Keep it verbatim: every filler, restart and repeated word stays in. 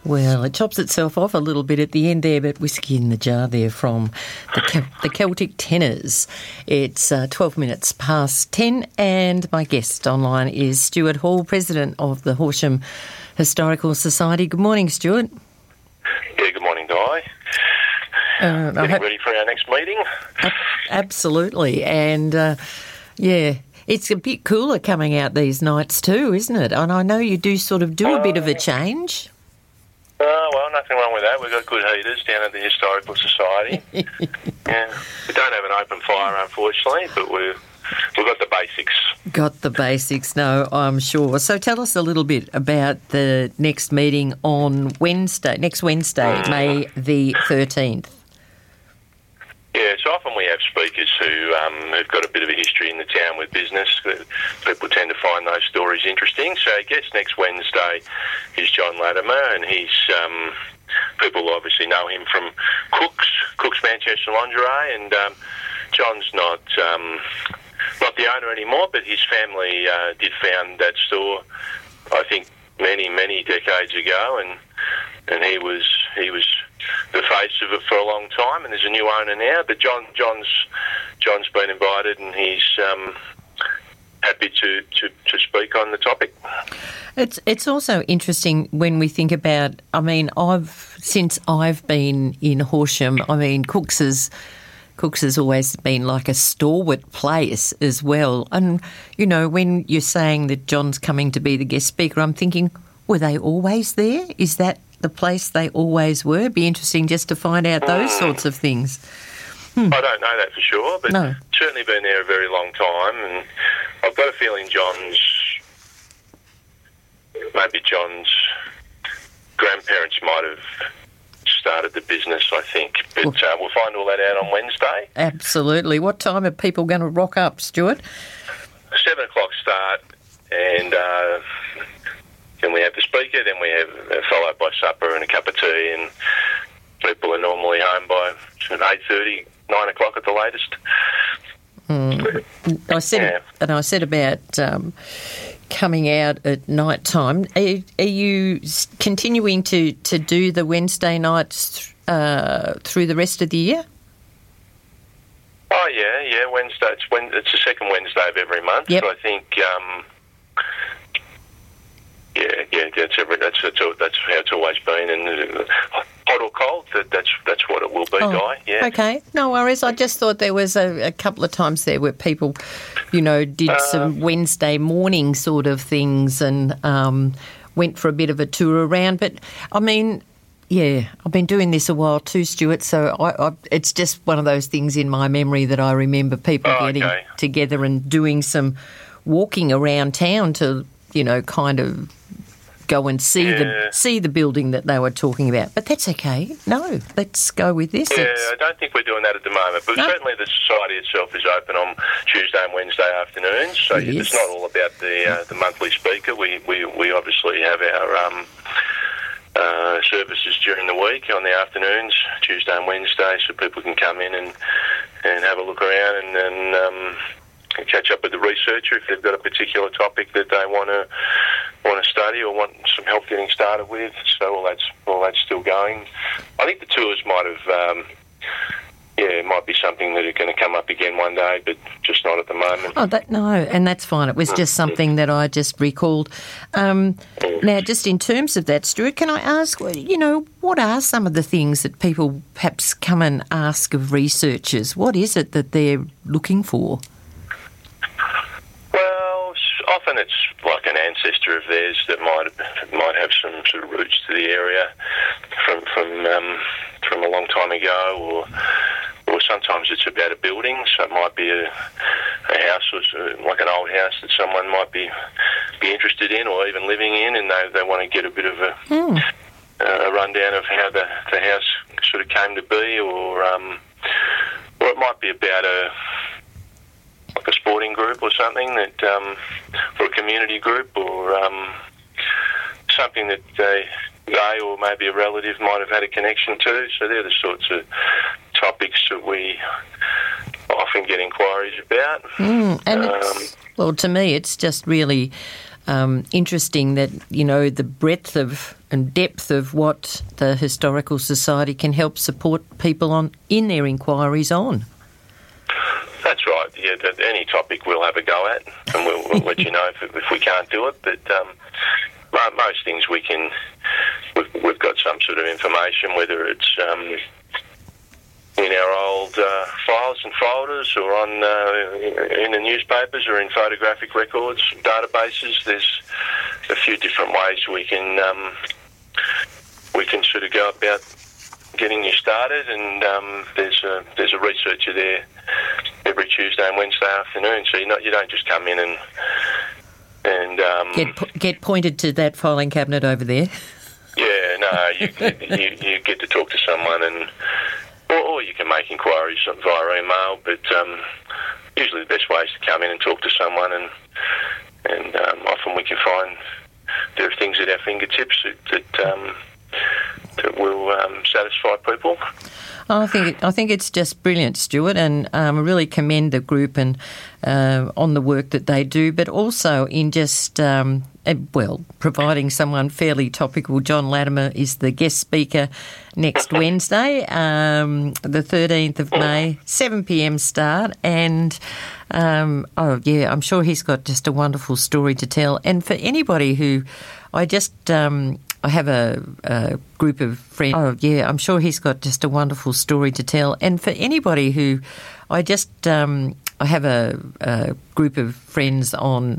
Well, it chops itself off a little bit at the end there, but whiskey in the jar there from the, Kel- the Celtic Tenors. It's uh, twelve minutes past ten, and my guest online is Stuart Hall, President of the Horsham Historical Society. Good morning, Stuart. Yeah, good morning, Di. Uh, Getting hope- ready for our next meeting? Uh, absolutely, and uh, yeah, it's a bit cooler coming out these nights too, isn't it? And I know you do sort of do a uh, bit of a change. Oh, well, nothing wrong with that. We've got good heaters down at the Historical Society. Yeah, we don't have an open fire, unfortunately, but we've, we've got the basics. Got the basics, no, I'm sure. So tell us a little bit about the next meeting on Wednesday, next Wednesday, mm. May the thirteenth. Yeah, so often we have speakers who, um, who've got a bit of a history in the town with business. People tend to find those stories interesting. So I guess next Wednesday is John Latimer, and he's um, people obviously know him from Cook's, Cook's Manchester Lingerie, and um, John's not um, not the owner anymore, but his family uh, did found that store, I think, many, many decades ago, and and he was he was the face of it for a long time, and there's a new owner now. But John John's John's been invited, and he's um, happy to, to, to speak on the topic. It's it's also interesting when we think about. I mean, I've since I've been in Horsham. I mean, Cook's has Cook's has always been like a stalwart place as well. And you know, when you're saying that John's coming to be the guest speaker, I'm thinking, were they always there? Is that the place they always were? It'd be interesting just to find out those mm. sorts of things. Hmm. I don't know that for sure, but no. certainly been there a very long time, and I've got a feeling John's, maybe John's grandparents might have started the business, I think, but well, uh, we'll find all that out on Wednesday. Absolutely. What time are people going to rock up, Stuart? Seven o'clock start, and uh, then we have the speaker, then we have uh, followed by supper and a cup of tea, and people are normally home by eight thirty, nine o'clock at the latest. Mm. I said, yeah. and I said about um, coming out at night time. Are, are you continuing to, to do the Wednesday nights uh, through the rest of the year? Oh yeah, yeah. Wednesday. It's when it's the second Wednesday of every month. Yep. So I think. Um, Yeah, yeah, that's every, that's that's that's how it's always been, and uh, hot or cold, that, that's that's what it will be, oh, Di. Yeah. Okay, no worries. I just thought there was a, a couple of times there where people, you know, did uh, some Wednesday morning sort of things and um, went for a bit of a tour around. But I mean, yeah, I've been doing this a while too, Stuart. So I, I, it's just one of those things in my memory that I remember people oh, getting okay. together and doing some walking around town to, you know, kind of go and see yeah. the see the building that they were talking about. But that's okay. No, let's go with this. Yeah, it's... I don't think we're doing that at the moment. But no. certainly the society itself is open on Tuesday and Wednesday afternoons. So yes. it's not all about the uh, the monthly speaker. We, we, we obviously have our um, uh, services during the week on the afternoons, Tuesday and Wednesday, so people can come in and, and have a look around and, and um, catch up with the researcher if they've got a particular topic that they want to want to study or want some help getting started with. So all that's all that's still going. I think the tours might have, um, yeah, it might be something that are going to come up again one day, but just not at the moment. Oh, that, no, and that's fine. It was just something that I just recalled. Um, now, just in terms of that, Stuart, can I ask, you know, what are some of the things that people perhaps come and ask of researchers? What is it that they're looking for? Often it's like an ancestor of theirs that might might have some sort of roots to the area from from um, from a long time ago, or or sometimes it's about a building. So it might be a, a house, or like an old house that someone might be be interested in, or even living in, and they they want to get a bit of a, mm. uh, a rundown of how the the house sort of came to be, or um, or it might be about a like a sporting group or something that, um, or a community group, or um, something that they, they or maybe a relative might have had a connection to. So they're the sorts of topics that we often get inquiries about. Mm, and um, it's, well, to me, it's just really um, interesting that, you know, the breadth of and depth of what the Historical Society can help support people on in their inquiries on. That's right. Yeah, that any topic we'll have a go at, and we'll, we'll let you know if, if we can't do it. But um, most things we can, we've, we've got some sort of information, whether it's um, in our old uh, files and folders, or on uh, in the newspapers, or in photographic records, databases. There's a few different ways we can um, we can sort of go about getting you started. And um, there's a there's a researcher there every Tuesday and Wednesday afternoon, so you not you don't just come in and and um, get get pointed to that filing cabinet over there. Yeah, no, you you, you get to talk to someone, and or, or you can make inquiries via email. But um, usually the best way is to come in and talk to someone, and and um, often we can find there are things at our fingertips that that, um, that will um, satisfy people. I think it, I think it's just brilliant, Stuart, and um, I really commend the group and uh, on the work that they do, but also in just um, uh, well providing someone fairly topical. John Latimer is the guest speaker next Wednesday, um, the thirteenth of May, seven p.m. start, and um, oh yeah, I'm sure he's got just a wonderful story to tell. And for anybody who, I just. Um, I have a, a group of friends. Oh, yeah, I'm sure he's got just a wonderful story to tell. And for anybody who, I just, um, I have a, a group of friends on